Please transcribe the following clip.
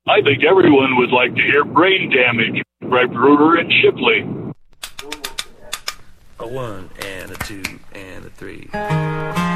I think everyone would like to hear Brain Damage by Bruder and Shipley. A 1 and a 2 and a 3.